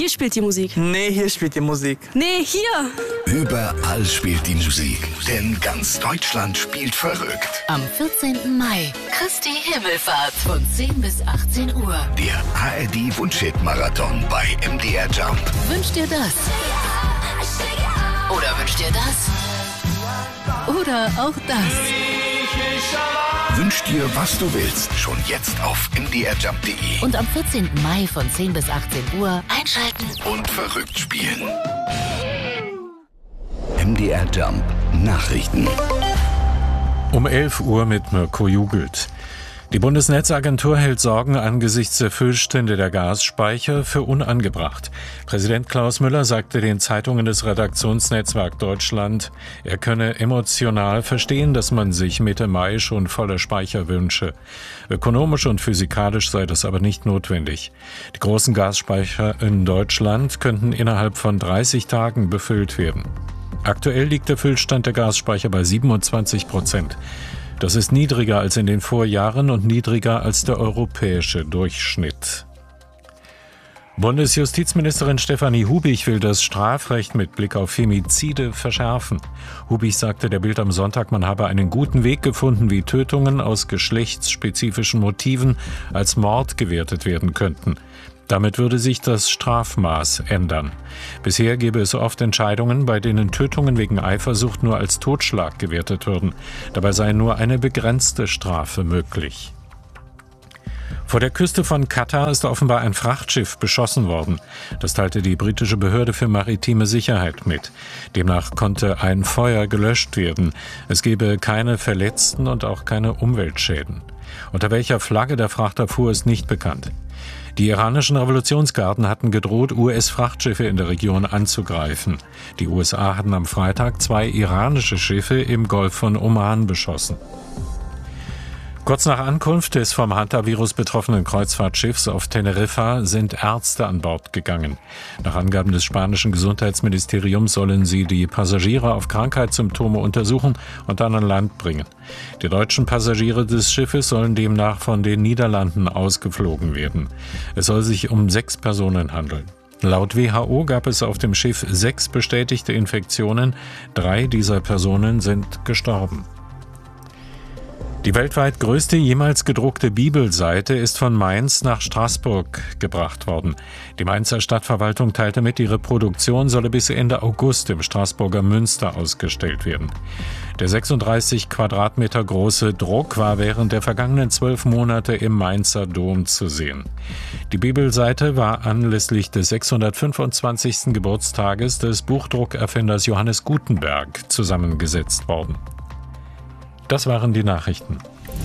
hier spielt die Musik. Nee, hier spielt die Musik. Nee, hier. Überall spielt die Musik, denn ganz Deutschland spielt verrückt. Am 14. Mai, Christi Himmelfahrt von 10 bis 18 Uhr. Der ARD-Wunschhit-Marathon bei MDR Jump. Wünscht dir das? Oder wünscht dir das? Oder auch das? Wünsch dir, was du willst, schon jetzt auf mdrjump.de. Und am 14. Mai von 10 bis 18 Uhr einschalten Und verrückt spielen. MDR Jump Nachrichten. Um 11 Uhr mit Mirko Jugelt. Die Bundesnetzagentur hält Sorgen angesichts der Füllstände der Gasspeicher für unangebracht. Präsident Klaus Müller sagte den Zeitungen des Redaktionsnetzwerk Deutschland, er könne emotional verstehen, dass man sich Mitte Mai schon volle Speicher wünsche. Ökonomisch und physikalisch sei das aber nicht notwendig. Die großen Gasspeicher in Deutschland könnten innerhalb von 30 Tagen befüllt werden. Aktuell liegt der Füllstand der Gasspeicher bei 27%. Das ist niedriger als in den Vorjahren und niedriger als der europäische Durchschnitt. Bundesjustizministerin Stefanie Hubich will das Strafrecht mit Blick auf Femizide verschärfen. Hubich sagte der Bild am Sonntag, man habe einen guten Weg gefunden, wie Tötungen aus geschlechtsspezifischen Motiven als Mord gewertet werden könnten. Damit würde sich das Strafmaß ändern. Bisher gäbe es oft Entscheidungen, bei denen Tötungen wegen Eifersucht nur als Totschlag gewertet würden. Dabei sei nur eine begrenzte Strafe möglich. Vor der Küste von Katar ist offenbar ein Frachtschiff beschossen worden. Das teilte die britische Behörde für maritime Sicherheit mit. Demnach konnte ein Feuer gelöscht werden. Es gebe keine Verletzten und auch keine Umweltschäden. Unter welcher Flagge der Frachter fuhr, ist nicht bekannt. Die iranischen Revolutionsgarden hatten gedroht, US-Frachtschiffe in der Region anzugreifen. Die USA hatten am Freitag 2 iranische Schiffe im Golf von Oman beschossen. Kurz nach Ankunft des vom Hantavirus betroffenen Kreuzfahrtschiffs auf Teneriffa sind Ärzte an Bord gegangen. Nach Angaben des spanischen Gesundheitsministeriums sollen sie die Passagiere auf Krankheitssymptome untersuchen und dann an Land bringen. Die deutschen Passagiere des Schiffes sollen demnach von den Niederlanden ausgeflogen werden. Es soll sich um 6 Personen handeln. Laut WHO gab es auf dem Schiff 6 bestätigte Infektionen. 3 dieser Personen sind gestorben. Die weltweit größte jemals gedruckte Bibelseite ist von Mainz nach Straßburg gebracht worden. Die Mainzer Stadtverwaltung teilte mit, ihre Produktion solle bis Ende August im Straßburger Münster ausgestellt werden. Der 36 Quadratmeter große Druck war während der vergangenen 12 Monate im Mainzer Dom zu sehen. Die Bibelseite war anlässlich des 625. Geburtstages des Buchdruckerfinders Johannes Gutenberg zusammengesetzt worden. Das waren die Nachrichten.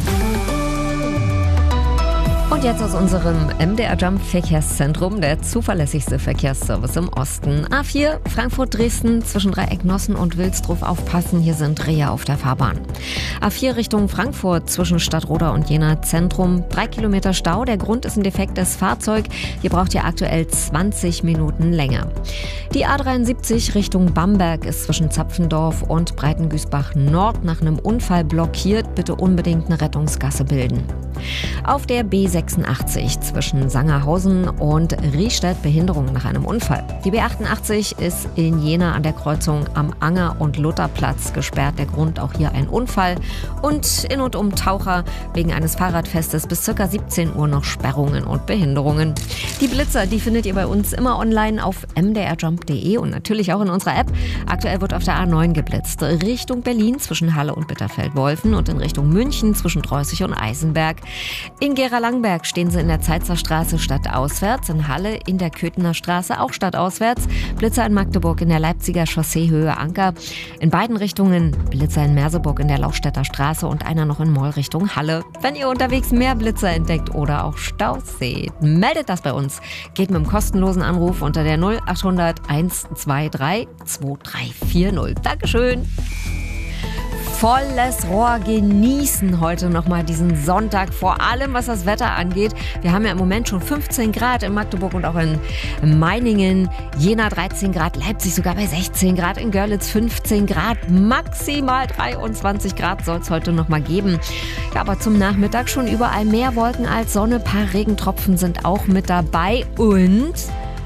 Und jetzt aus unserem MDR Jump Verkehrszentrum, der zuverlässigste Verkehrsservice im Osten. A4 Frankfurt-Dresden zwischen Dreiecknossen und Wilsdruf aufpassen, hier sind Rehe auf der Fahrbahn. A4 Richtung Frankfurt zwischen Stadtroda und Jena Zentrum, 3 Kilometer Stau. Der Grund ist ein defektes Fahrzeug. Hier braucht ihr aktuell 20 Minuten länger. Die A73 Richtung Bamberg ist zwischen Zapfendorf und Breitengüßbach Nord nach einem Unfall blockiert. Bitte unbedingt eine Rettungsgasse bilden. Auf der B86 zwischen Sangerhausen und Riestedt Behinderung nach einem Unfall. Die B88 ist in Jena an der Kreuzung am Anger- und Lutherplatz gesperrt. Der Grund auch hier ein Unfall. Und in und um Taucher wegen eines Fahrradfestes bis ca. 17 Uhr noch Sperrungen und Behinderungen. Die Blitzer, die findet ihr bei uns immer online auf mdrjump.de und natürlich auch in unserer App. Aktuell wird auf der A9 geblitzt. Richtung Berlin zwischen Halle und Bitterfeld-Wolfen und in Richtung München zwischen Dreußig und Eisenberg. In Gera-Langberg stehen sie in der Zeitzer Straße stadtauswärts, in Halle in der Köthener Straße auch stadtauswärts, Blitzer in Magdeburg in der Leipziger Chaussee Höhe Anker, in beiden Richtungen Blitzer in Merseburg in der Lauchstädter Straße und einer noch in Moll Richtung Halle. Wenn ihr unterwegs mehr Blitzer entdeckt oder auch Staus seht, meldet das bei uns. Geht mit einem kostenlosen Anruf unter der 0800 123 2340. Dankeschön. Volles Rohr genießen heute nochmal diesen Sonntag, vor allem was das Wetter angeht. Wir haben ja im Moment schon 15 Grad in Magdeburg und auch in Meiningen, Jena 13 Grad, Leipzig sogar bei 16 Grad, in Görlitz 15 Grad, maximal 23 Grad soll es heute nochmal geben. Ja, aber zum Nachmittag schon überall mehr Wolken als Sonne, ein paar Regentropfen sind auch mit dabei und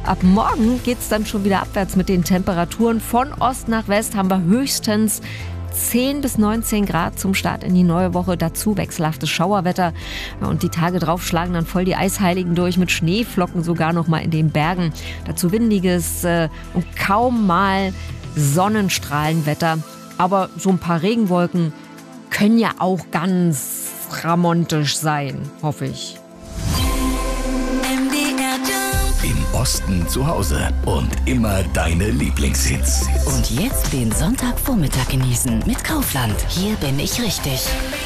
Ab morgen geht es dann schon wieder abwärts mit den Temperaturen. Von Ost nach West haben wir höchstens 10 bis 19 Grad zum Start in die neue Woche. Dazu wechselhaftes Schauerwetter. Und die Tage drauf schlagen dann voll die Eisheiligen durch mit Schneeflocken sogar noch mal in den Bergen. Dazu windiges und kaum mal Sonnenstrahlenwetter. Aber so ein paar Regenwolken können ja auch ganz romantisch sein, hoffe ich. Im Osten zu Hause und immer deine Lieblingshits. Und jetzt den Sonntagvormittag genießen mit Kaufland. Hier bin ich richtig.